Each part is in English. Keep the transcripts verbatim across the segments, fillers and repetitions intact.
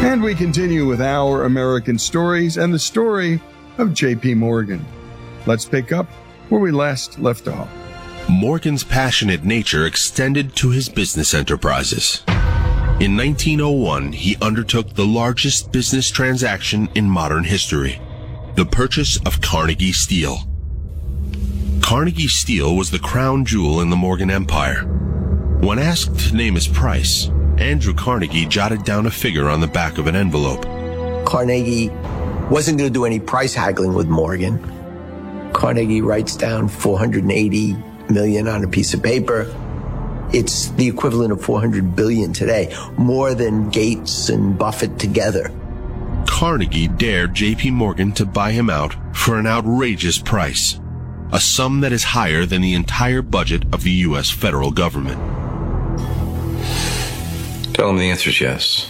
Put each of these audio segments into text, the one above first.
And we continue with our American stories and the story of J P. Morgan. Let's pick up where we last left off. Morgan's passionate nature extended to his business enterprises. In nineteen oh one, he undertook the largest business transaction in modern history, the purchase of Carnegie Steel. Carnegie Steel was the crown jewel in the Morgan Empire. When asked to name his price, Andrew Carnegie jotted down a figure on the back of an envelope. Carnegie wasn't going to do any price haggling with Morgan. Carnegie writes down four hundred eighty million on a piece of paper. It's the equivalent of four hundred billion today, more than Gates and Buffett together. Carnegie dared J P. Morgan to buy him out for an outrageous price, a sum that is higher than the entire budget of the U S federal government. Tell him the answer is yes.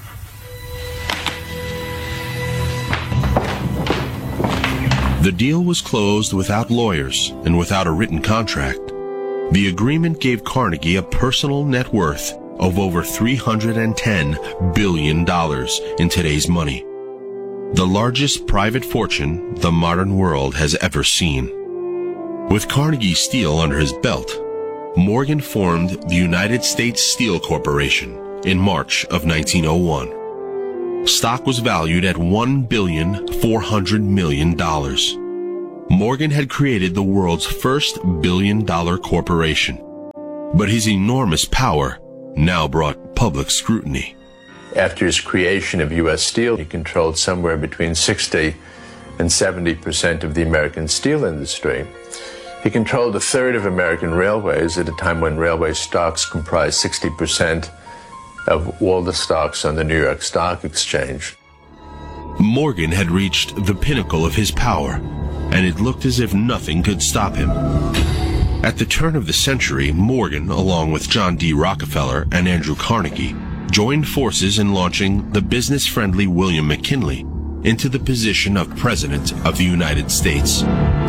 The deal was closed without lawyers and without a written contract. The agreement gave Carnegie a personal net worth of over three hundred ten billion dollars in today's money, the largest private fortune the modern world has ever seen. With Carnegie Steel under his belt, Morgan formed the United States Steel Corporation in March of nineteen oh one. Stock was valued at one billion four hundred million dollars. Morgan had created the world's first billion-dollar corporation, but his enormous power now brought public scrutiny. After his creation of U S Steel, he controlled somewhere between sixty and seventy percent of the American steel industry. He controlled a third of American railways at a time when railway stocks comprised sixty percent of all the stocks on the New York Stock Exchange. Morgan had reached the pinnacle of his power, and it looked as if nothing could stop him. At the turn of the century, Morgan, along with John D. Rockefeller and Andrew Carnegie, joined forces in launching the business-friendly William McKinley into the position of President of the United States.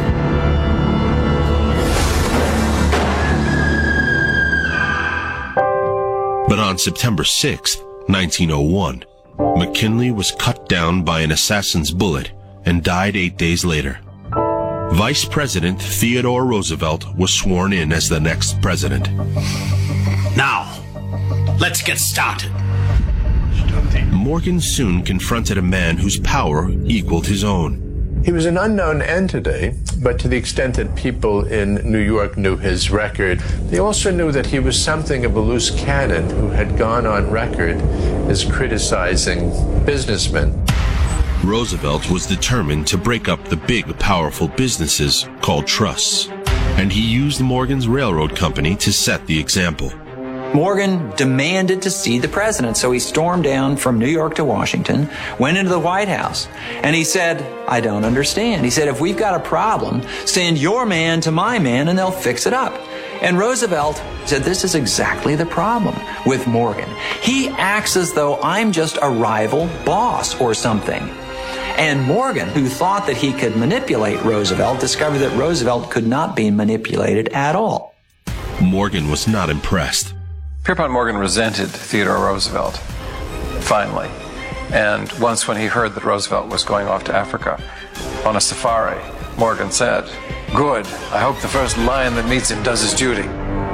But on September sixth, nineteen oh one, McKinley was cut down by an assassin's bullet and died eight days later. Vice President Theodore Roosevelt was sworn in as the next president. Now, let's get started. Morgan soon confronted a man whose power equaled his own. He was an unknown entity, but to the extent that people in New York knew his record, they also knew that he was something of a loose cannon who had gone on record as criticizing businessmen. Roosevelt was determined to break up the big, powerful businesses called trusts, and he used Morgan's railroad company to set the example. Morgan demanded to see the president, so he stormed down from New York to Washington, went into the White House, and he said, I don't understand. He said, if we've got a problem, send your man to my man and they'll fix it up. And Roosevelt said, this is exactly the problem with Morgan. He acts as though I'm just a rival boss or something. And Morgan, who thought that he could manipulate Roosevelt, discovered that Roosevelt could not be manipulated at all. Morgan was not impressed. Pierpont Morgan resented Theodore Roosevelt, finally. And once when he heard that Roosevelt was going off to Africa on a safari, Morgan said, good, I hope the first lion that meets him does his duty.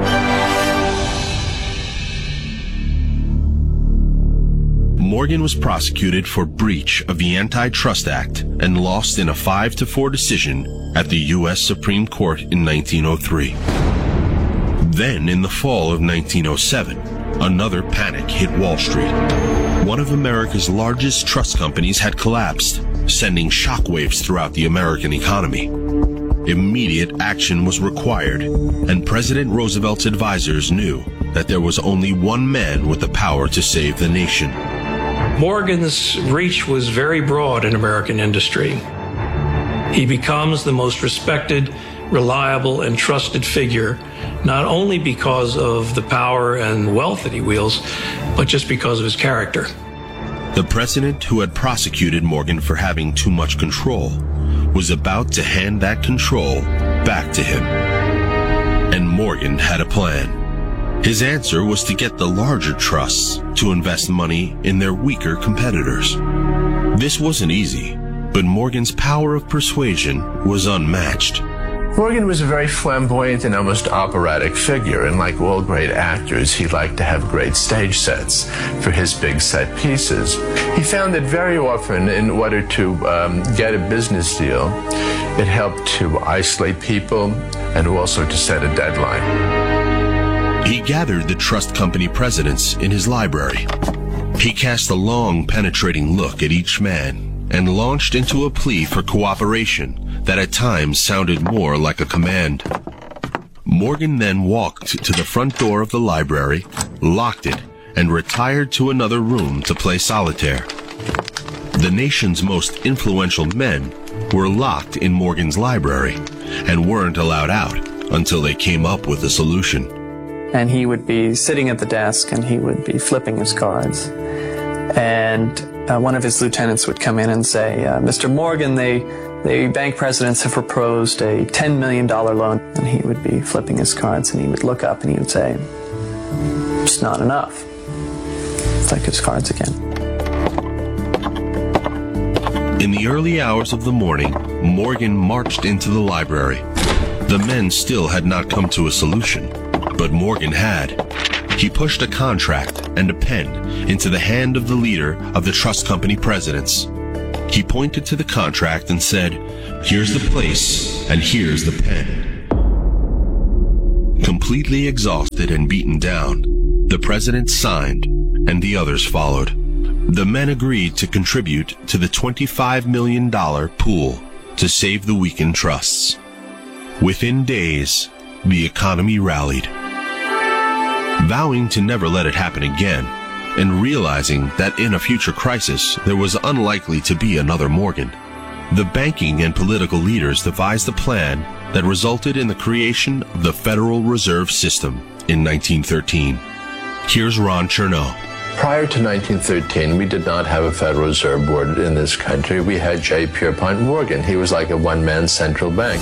Morgan was prosecuted for breach of the Antitrust Act and lost in a five to four decision at the U S Supreme Court in nineteen oh three. Then, in the fall of nineteen oh seven, another panic hit Wall Street. One of America's largest trust companies had collapsed, sending shockwaves throughout the American economy. Immediate action was required, and President Roosevelt's advisors knew that there was only one man with the power to save the nation. Morgan's reach was very broad in American industry. He becomes the most respected, reliable, and trusted figure, not only because of the power and wealth that he wields, but just because of his character. The president who had prosecuted Morgan for having too much control was about to hand that control back to him. And Morgan had a plan. His answer was to get the larger trusts to invest money in their weaker competitors. This wasn't easy, but Morgan's power of persuasion was unmatched. Morgan was a very flamboyant and almost operatic figure, and like all great actors, he liked to have great stage sets for his big set pieces. He found that very often, in order to um, get a business deal, it helped to isolate people and also to set a deadline. He gathered the trust company presidents in his library. He cast a long, penetrating look at each man and launched into a plea for cooperation that at times sounded more like a command. Morgan then walked to the front door of the library, locked it, and retired to another room to play solitaire. The nation's most influential men were locked in Morgan's library and weren't allowed out until they came up with a solution. And he would be sitting at the desk and he would be flipping his cards. And uh, one of his lieutenants would come in and say, uh, Mister Morgan, they, the bank presidents have proposed a ten million dollars loan. And he would be flipping his cards and he would look up and he would say, it's not enough. Flick his cards again. In the early hours of the morning, Morgan marched into the library. The men still had not come to a solution, but Morgan had. He pushed a contract and a pen into the hand of the leader of the trust company presidents. He pointed to the contract and said, "Here's the place, and here's the pen." Completely exhausted and beaten down, the president signed, and the others followed. The men agreed to contribute to the twenty-five million dollars pool to save the weakened trusts. Within days, the economy rallied. Vowing to never let it happen again, and realizing that in a future crisis there was unlikely to be another Morgan, the banking and political leaders devised a plan that resulted in the creation of the Federal Reserve System in nineteen thirteen. Here's Ron Chernow. Prior to nineteen thirteen, we did not have a Federal Reserve Board in this country. We had J. Pierpont Morgan. He was like a one-man central bank.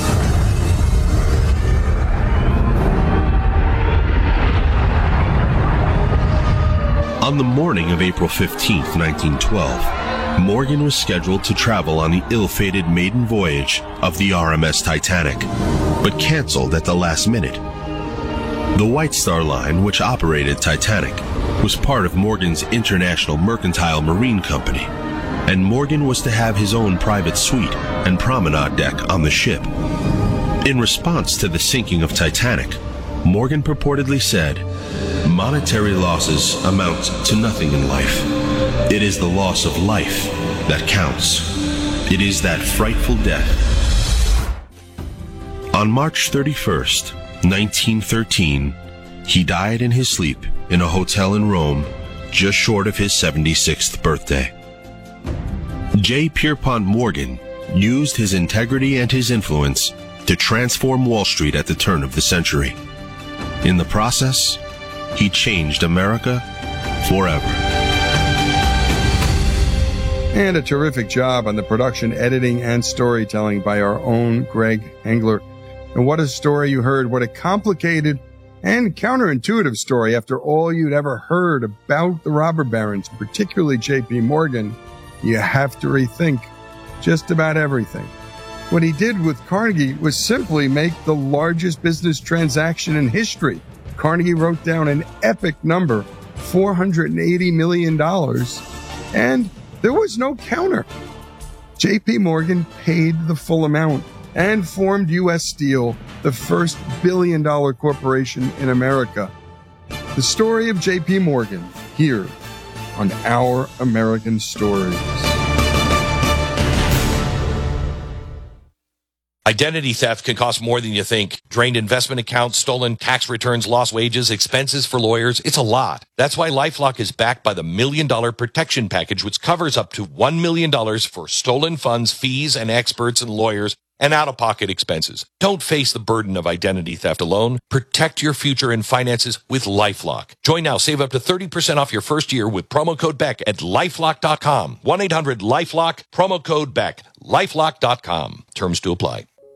On the morning of April fifteenth, nineteen twelve, Morgan was scheduled to travel on the ill-fated maiden voyage of the R M S Titanic, but canceled at the last minute. The White Star Line, which operated Titanic, was part of Morgan's International Mercantile Marine Company, and Morgan was to have his own private suite and promenade deck on the ship. In response to the sinking of Titanic, Morgan purportedly said, "Monetary losses amount to nothing in life. It is the loss of life that counts. It is that frightful death." On March thirty-first, nineteen thirteen, he died in his sleep in a hotel in Rome, just short of his seventy-sixth birthday. J. Pierpont Morgan used his integrity and his influence to transform Wall Street at the turn of the century. In the process, he changed America forever. And a terrific job on the production, editing, and storytelling by our own Greg Engler. And what a story you heard. What a complicated and counterintuitive story after all you'd ever heard about the robber barons, particularly J P. Morgan. You have to rethink just about everything. What he did with Carnegie was simply make the largest business transaction in history. Carnegie wrote down an epic number, four hundred eighty million dollars, and there was no counter. J P. Morgan paid the full amount and formed U S Steel, the first billion-dollar corporation in America. The story of J P. Morgan, here on Our American Stories. Identity theft can cost more than you think. Drained investment accounts, stolen tax returns, lost wages, expenses for lawyers. It's a lot. That's why LifeLock is backed by the Million Dollar Protection Package, which covers up to one million dollars for stolen funds, fees, and experts and lawyers, and out-of-pocket expenses. Don't face the burden of identity theft alone. Protect your future and finances with LifeLock. Join now. Save up to thirty percent off your first year with promo code Beck at lifelock dot com. one eight hundred LifeLock, promo code Beck, lifelock dot com. Terms to apply.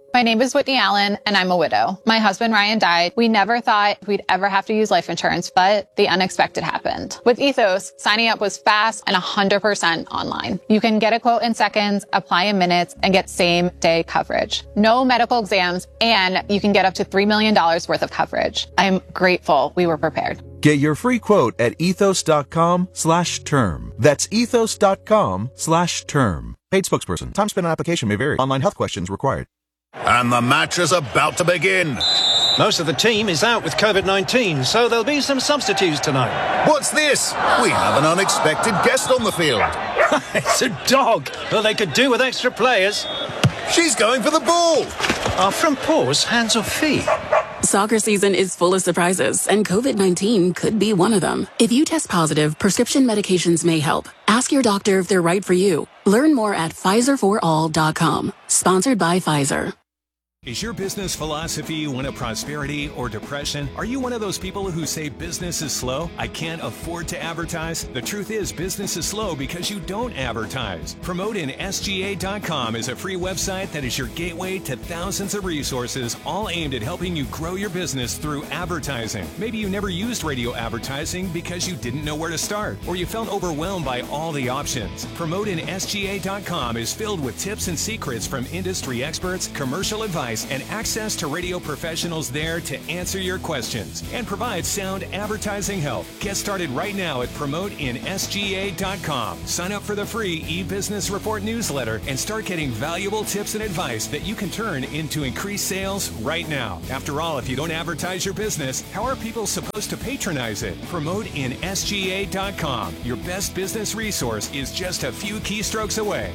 My name is Whitney Allen, and I'm a widow. My husband, Ryan, died. We never thought we'd ever have to use life insurance, but the unexpected happened. With Ethos, signing up was fast and one hundred percent online. You can get a quote in seconds, apply in minutes, and get same-day coverage. No medical exams, and you can get up to three million dollars worth of coverage. I'm grateful we were prepared. Get your free quote at ethos.com slash term. That's ethos.com slash term. Paid spokesperson. Time spent on application may vary. Online health questions required. And the match is about to begin. Most of the team is out with COVID nineteen, so there'll be some substitutes tonight. What's this? We have an unexpected guest on the field. It's a dog. Well, they could do with extra players. She's going for the ball. Are front paws hands or feet? Soccer season is full of surprises, and COVID nineteen could be one of them. If you test positive, prescription medications may help. Ask your doctor if they're right for you. Learn more at Pfizer for all dot com. Sponsored by Pfizer. Is your business philosophy one of prosperity or depression? Are you one of those people who say business is slow? I can't afford to advertise? The truth is business is slow because you don't advertise. Promote in S G A dot com is a free website that is your gateway to thousands of resources, all aimed at helping you grow your business through advertising. Maybe you never used radio advertising because you didn't know where to start, or you felt overwhelmed by all the options. Promote in S G A dot com is filled with tips and secrets from industry experts, commercial advice, and access to radio professionals there to answer your questions and provide sound advertising help. Get started right now at promote in S G A dot com. Sign up for the free e-business report newsletter and start getting valuable tips and advice that you can turn into increased sales right now. After all, if you don't advertise your business, how are people supposed to patronize it? Promote in S G A dot com. Your best business resource is just a few keystrokes away.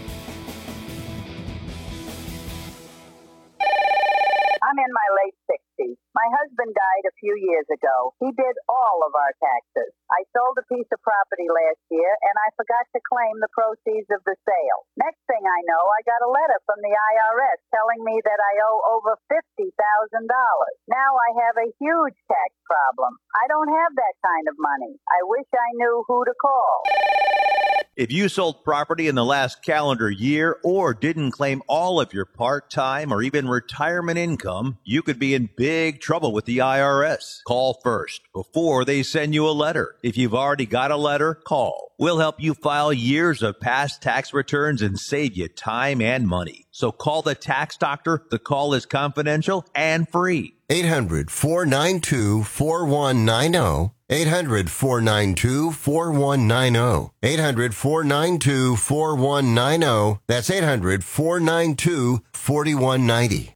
I'm in my late sixties. My husband died a few years ago. He did all of our taxes. I sold a piece of property last year, and I forgot to claim the proceeds of the sale. Next thing I know, I got a letter from the I R S telling me that I owe over fifty thousand dollars. Now I have a huge tax problem. I don't have that kind of money. I wish I knew who to call. If you sold property in the last calendar year or didn't claim all of your part-time or even retirement income, you could be in big trouble with the I R S. Call first before they send you a letter. If you've already got a letter, call. We'll help you file years of past tax returns and save you time and money. So call the tax doctor. The call is confidential and free. eight hundred, four nine two, four one nine zero. eight hundred, four nine two, four one nine zero. eight hundred, four nine two, four one nine zero. That's eight hundred, four nine two, four one nine zero.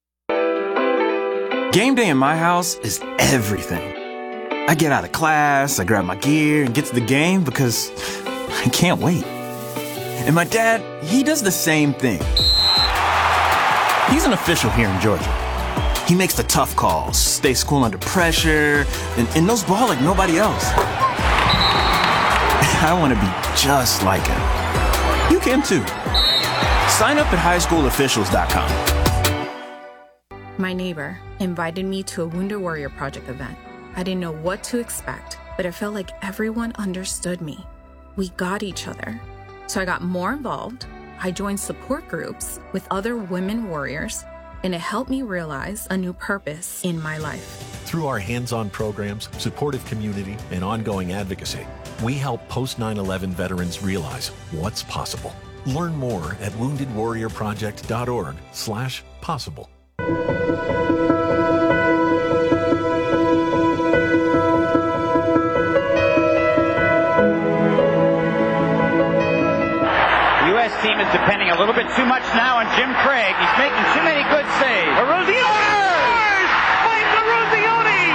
Game day in my house is everything. I get out of class, I grab my gear and get to the game because I can't wait. And my dad, he does the same thing. He's an official here in Georgia. He makes the tough calls, stays cool under pressure, and, and knows ball like nobody else. I want to be just like him. You can too. Sign up at high school officials dot com. My neighbor invited me to a Wounded Warrior Project event. I didn't know what to expect, but it felt like everyone understood me. We got each other. So I got more involved. I joined support groups with other women warriors, and it helped me realize a new purpose in my life. Through our hands-on programs, supportive community, and ongoing advocacy, we help post nine eleven veterans realize what's possible. Learn more at wounded warrior project dot org slash possible. Team is depending a little bit too much now on Jim Craig. He's making too many good saves. Eruzione! Fight Eruzione!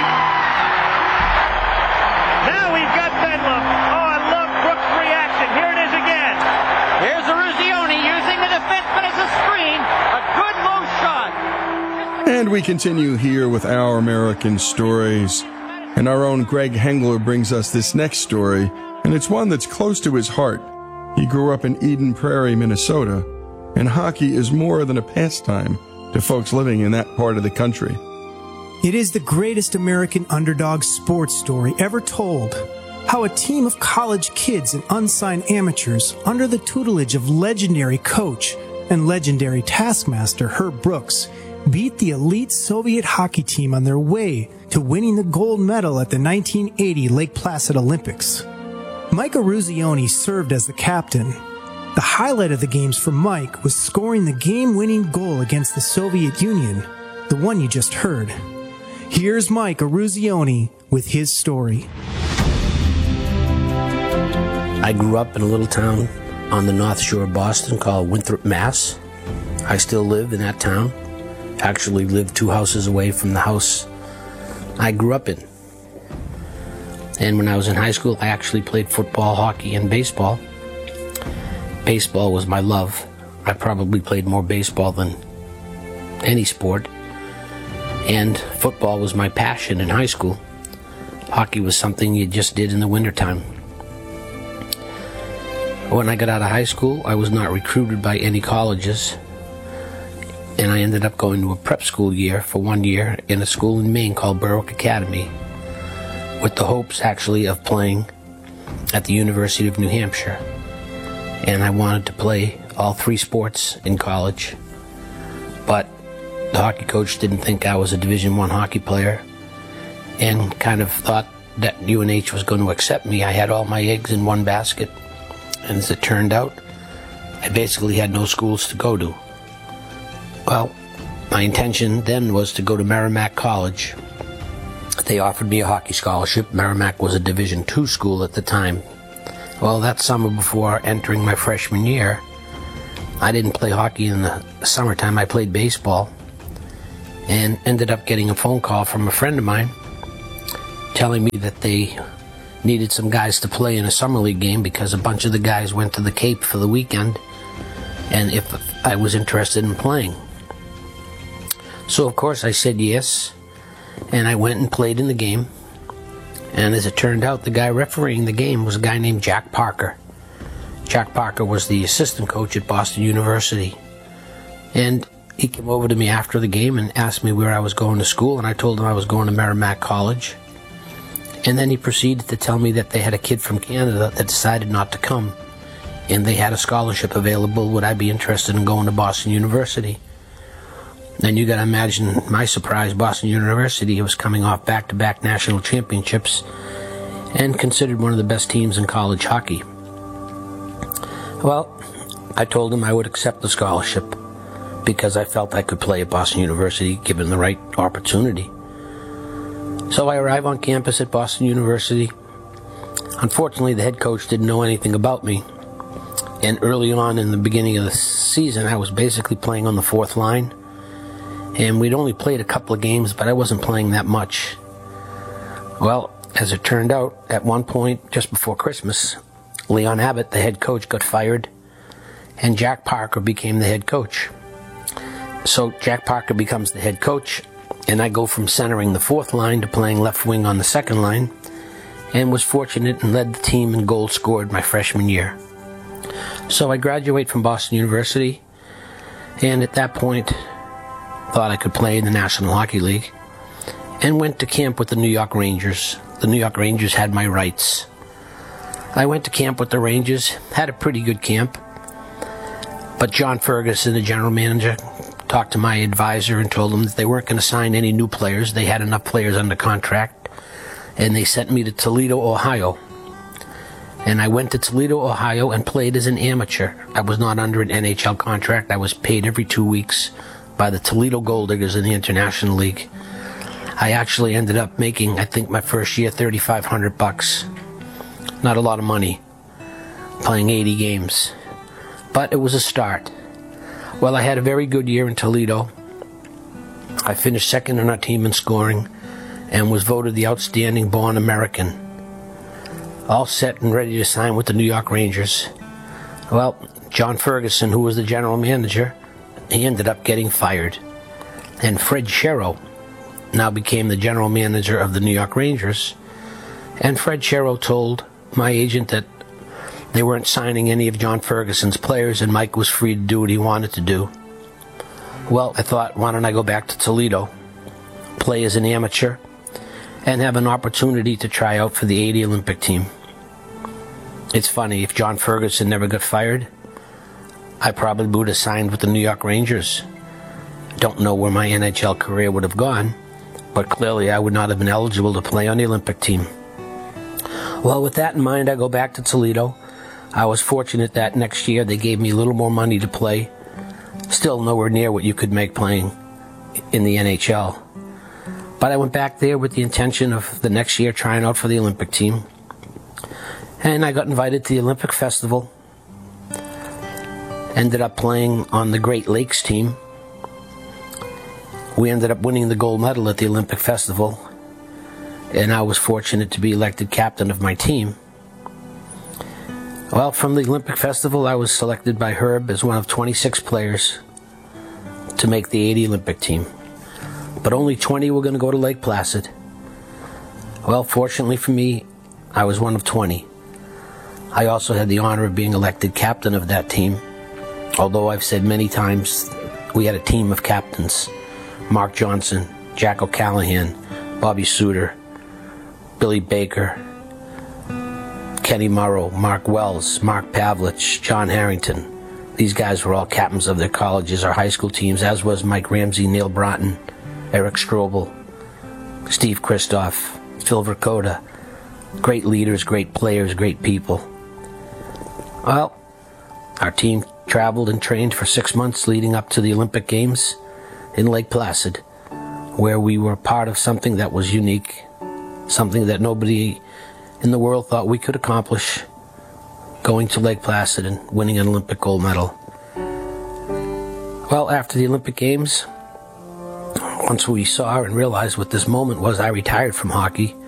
Now we've got Bedlam. Oh, I love Brooks' reaction. Here it is again. Here's Eruzione using the defenseman as a screen. A good low shot. And we continue here with Our American Stories. And our own Greg Hengler brings us this next story, and it's one that's close to his heart. He grew up in Eden Prairie, Minnesota, and hockey is more than a pastime to folks living in that part of the country. It is the greatest American underdog sports story ever told. How a team of college kids and unsigned amateurs, under the tutelage of legendary coach and legendary taskmaster Herb Brooks, beat the elite Soviet hockey team on their way to winning the gold medal at the nineteen eighty Lake Placid Olympics. Mike Eruzione served as the captain. The highlight of the games for Mike was scoring the game-winning goal against the Soviet Union, the one you just heard. Here's Mike Eruzione with his story. I grew up in a little town on the North Shore of Boston called Winthrop, Mass. I still live in that town. Actually live two houses away from the house I grew up in. And when I was in high school, I actually played football, hockey, and baseball. Baseball was my love. I probably played more baseball than any sport. And football was my passion in high school. Hockey was something you just did in the wintertime. When I got out of high school, I was not recruited by any colleges. And I ended up going to a prep school year for one year in a school in Maine called Berwick Academy, with the hopes actually of playing at the University of New Hampshire. And I wanted to play all three sports in college, but the hockey coach didn't think I was a Division One hockey player and kind of thought that U N H was going to accept me. I had all my eggs in one basket, and as it turned out, I basically had no schools to go to. Well, my intention then was to go to Merrimack College. They offered me a hockey scholarship. Merrimack was a Division Two school at the time. Well, that summer before entering my freshman year, I didn't play hockey in the summertime. I played baseball and ended up getting a phone call from a friend of mine telling me that they needed some guys to play in a summer league game because a bunch of the guys went to the Cape for the weekend, and if I was interested in playing. So, of course, I said yes, and I went and played in the game. And as it turned out, the guy refereeing the game was a guy named Jack Parker. Jack Parker was the assistant coach at Boston University. And he came over to me after the game and asked me where I was going to school, and I told him I was going to Merrimack College. And then he proceeded to tell me that they had a kid from Canada that decided not to come, and they had a scholarship available. Would I be interested in going to Boston University? And you got to imagine my surprise. Boston University was coming off back-to-back national championships and considered one of the best teams in college hockey. Well, I told him I would accept the scholarship because I felt I could play at Boston University given the right opportunity. So I arrive on campus at Boston University. Unfortunately, the head coach didn't know anything about me. And early on in the beginning of the season, I was basically playing on the fourth line. And we'd only played a couple of games, but I wasn't playing that much. Well, as it turned out, at one point, just before Christmas, Leon Abbott, the head coach, got fired, and Jack Parker became the head coach. So Jack Parker becomes the head coach, and I go from centering the fourth line to playing left wing on the second line, and was fortunate and led the team in goals scored my freshman year. So I graduate from Boston University, and at that point, thought I could play in the National Hockey League, and went to camp with the New York Rangers. The New York Rangers had my rights. I went to camp with the Rangers, had a pretty good camp, but John Ferguson, the general manager, talked to my advisor and told him that they weren't going to sign any new players. They had enough players under contract, and they sent me to Toledo, Ohio. And I went to Toledo, Ohio, and played as an amateur. I was not under an N H L contract. I was paid every two weeks by the Toledo Gold Diggers in the International League. I actually ended up making, I think, my first year thirty-five hundred bucks. Not a lot of money, playing eighty games, but it was a start. Well, I had a very good year in Toledo. I finished second on our team in scoring and was voted the outstanding born American. All set and ready to sign with the New York Rangers. Well, John Ferguson, who was the general manager, he ended up getting fired. And Fred Sherrow now became the general manager of the New York Rangers. And Fred Sherrow told my agent that they weren't signing any of John Ferguson's players and Mike was free to do what he wanted to do. Well, I thought, why don't I go back to Toledo, play as an amateur, and have an opportunity to try out for the eighty Olympic team. It's funny, if John Ferguson never got fired, I probably would have signed with the New York Rangers. Don't know where my N H L career would have gone, but clearly I would not have been eligible to play on the Olympic team. Well, with that in mind, I go back to Toledo. I was fortunate that next year they gave me a little more money to play. Still nowhere near what you could make playing in the N H L. But I went back there with the intention of the next year trying out for the Olympic team. And I got invited to the Olympic Festival. Ended up playing on the Great Lakes team. We ended up winning the gold medal at the Olympic Festival. And I was fortunate to be elected captain of my team. Well, from the Olympic Festival, I was selected by Herb as one of twenty-six players to make the eighty Olympic team. But only twenty were going to go to Lake Placid. Well, fortunately for me, I was one of twenty. I also had the honor of being elected captain of that team, although I've said many times we had a team of captains. Mark Johnson, Jack O'Callahan, Bobby Suter, Billy Baker, Kenny Morrow, Mark Wells, Mark Pavlich, John Harrington. These guys were all captains of their colleges or high school teams, as was Mike Ramsey, Neil Broughton, Eric Strobel, Steve Kristoff, Phil Verkota. Great leaders, great players, great people. Well, our team traveled and trained for six months leading up to the Olympic Games in Lake Placid, where we were part of something that was unique, something that nobody in the world thought we could accomplish, going to Lake Placid and winning an Olympic gold medal. Well, after the Olympic Games, once we saw and realized what this moment was, I retired from hockey.